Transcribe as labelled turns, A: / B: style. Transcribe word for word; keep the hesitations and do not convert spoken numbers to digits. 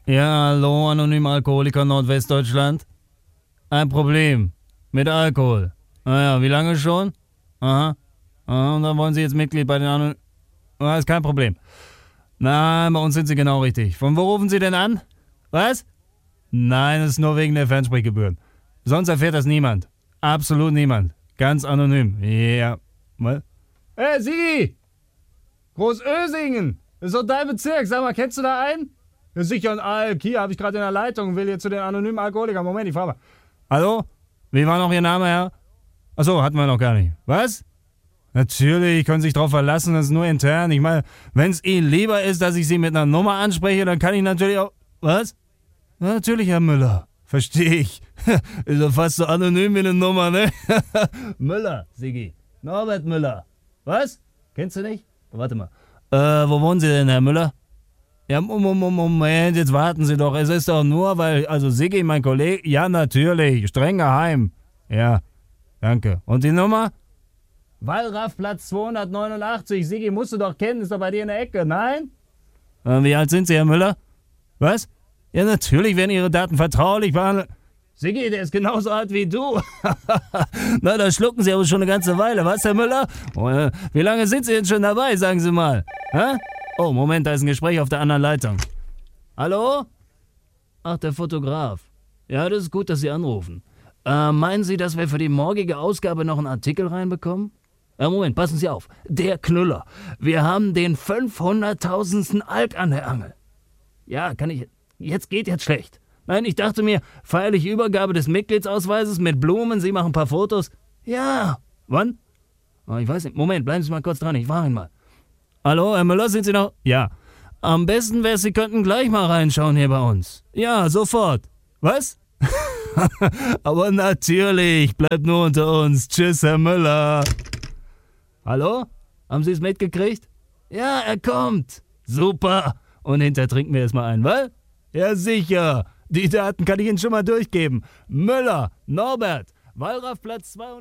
A: Ja, hallo, anonymer Alkoholiker Nordwestdeutschland. Ein Problem. Mit Alkohol. Naja, wie lange schon? Aha. Aha, und dann wollen Sie jetzt Mitglied bei den anderen... Ah, ist kein Problem. Nein, bei uns sind Sie genau richtig. Von wo rufen Sie denn an? Was? Nein, das ist nur wegen der Fernsprechgebühren. Sonst erfährt das niemand. Absolut niemand. Ganz anonym. Ja. Was? Hey, Sigi! Großösingen! Das ist doch dein Bezirk. Sag mal, kennst du da einen? Ja, sicher ein Alk. Hier habe ich gerade in der Leitung und will jetzt zu den anonymen Alkoholikern. Moment, ich frage mal. Hallo? Wie war noch Ihr Name, Herr? Achso, hatten wir noch gar nicht. Was? Natürlich, können sich drauf verlassen, das ist nur intern. Ich meine, wenn es Ihnen lieber ist, dass ich Sie mit einer Nummer anspreche, dann kann ich natürlich auch... Was? Na, natürlich, Herr Müller. Verstehe ich. Ist doch fast so anonym wie eine Nummer, ne? Müller, Sigi. Norbert Müller. Was? Kennst du nicht? Warte mal. Äh, wo wohnen Sie denn, Herr Müller? Ja, Moment, jetzt warten Sie doch. Es ist doch nur, weil, also Sigi, mein Kollege... Ja, natürlich, streng geheim. Ja, danke. Und die Nummer? Wallraffplatz zweihundertneunundachtzig. Sigi, musst du doch kennen, ist doch bei dir in der Ecke, nein? Äh, wie alt sind Sie, Herr Müller? Was? Ja, natürlich werden Ihre Daten vertraulich behandelt. Sigi, der ist genauso alt wie du. Na, da schlucken Sie aber schon eine ganze Weile, was, Herr Müller? Oh, äh, wie lange sind Sie denn schon dabei, sagen Sie mal? Hä? Oh, Moment, da ist ein Gespräch auf der anderen Leitung. Hallo? Ach, der Fotograf. Ja, das ist gut, dass Sie anrufen. Äh, meinen Sie, dass wir für die morgige Ausgabe noch einen Artikel reinbekommen? Ja, Moment, passen Sie auf. Der Knüller. Wir haben den fünfhunderttausendsten Alk an der Angel. Ja, kann ich... Jetzt geht jetzt schlecht. Nein, ich dachte mir, feierliche Übergabe des Mitgliedsausweises mit Blumen, Sie machen ein paar Fotos. Ja. Wann? Oh, ich weiß nicht. Moment, bleiben Sie mal kurz dran, ich frage ihn mal. Hallo, Herr Müller, sind Sie noch... Ja. Am besten wäre es, Sie könnten gleich mal reinschauen hier bei uns. Ja, sofort. Was? Aber natürlich, bleibt nur unter uns. Tschüss, Herr Müller. Hallo? Haben Sie es mitgekriegt? Ja, er kommt. Super. Und hinterher trinken wir erstmal ein, was? Ja, sicher. Die Daten kann ich Ihnen schon mal durchgeben. Müller, Norbert, Wallraffplatz zweihundert...